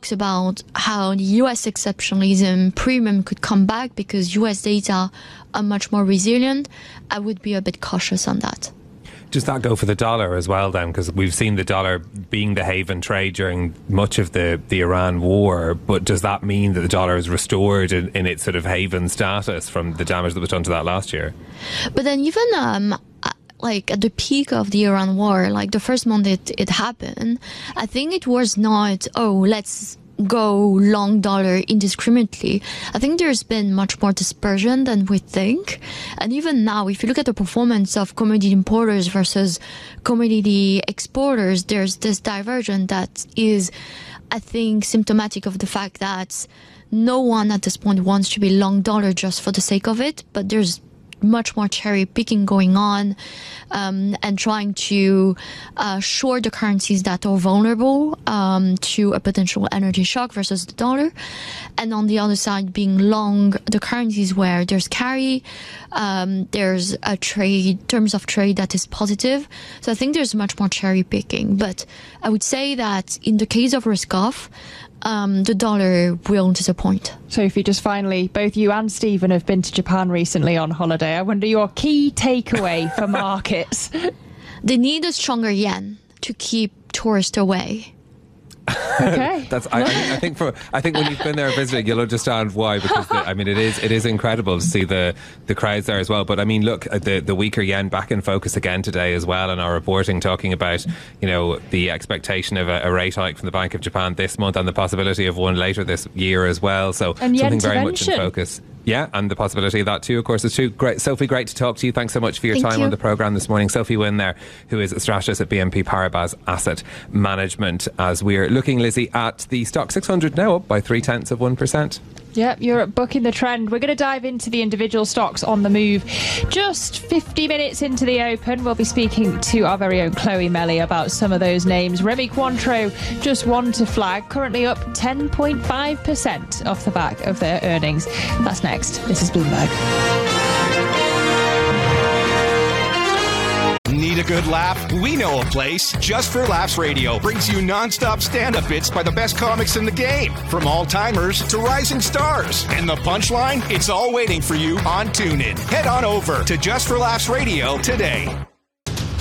talks about how the US exceptionalism premium could come back because US data are much more resilient, I would be a bit cautious on that. Does that go for the dollar as well then? Because we've seen the dollar being the haven trade during much of the Iran war, but does that mean that the dollar is restored in its sort of haven status from the damage that was done to that last year? But then even like at the peak of the Iran war, like the first month it happened, I think it was not, let's go long dollar indiscriminately. I think there's been much more dispersion than we think. And even now, if you look at the performance of commodity importers versus commodity exporters, there's this divergence that is, I think, symptomatic of the fact that no one at this point wants to be long dollar just for the sake of it, but there's much more cherry picking going on, and trying to short the currencies that are vulnerable to a potential energy shock versus the dollar, and on the other side being long the currencies where there's carry, there's a terms of trade that is positive. So I think there's much more cherry picking, but I would say that in the case of risk off, the dollar will disappoint. Sophie, just finally, both you and Stephen have been to Japan recently on holiday. I wonder your key takeaway for markets. They need a stronger yen to keep tourists away. Okay. I think when you've been there visiting, you'll understand why, because it is incredible to see the crowds there as well. But I mean, look, the weaker yen back in focus again today as well in our reporting, talking about the expectation of a rate hike from the Bank of Japan this month and the possibility of one later this year as well. So and something very much in focus. Yeah, and the possibility of that too, of course, is too. Great. Sophie, great to talk to you. Thanks so much for your time on the programme this morning. Sophie Wynn there, who is a strategist at BNP Paribas Asset Management, as we're looking, Lizzie, at the Stock 600 now up by 0.3%. Yep, you're bucking the trend. We're going to dive into the individual stocks on the move. Just 50 minutes into the open, we'll be speaking to our very own Chloe Melly about some of those names. Remy Cointreau, just one to flag, currently up 10.5% off the back of their earnings. That's next. This is Bloomberg. Need a good laugh? We know a place. Just for Laughs Radio brings you non-stop stand-up bits by the best comics in the game, from all-timers to rising stars. And the punchline? It's all waiting for you on TuneIn. Head on over to Just for Laughs Radio today.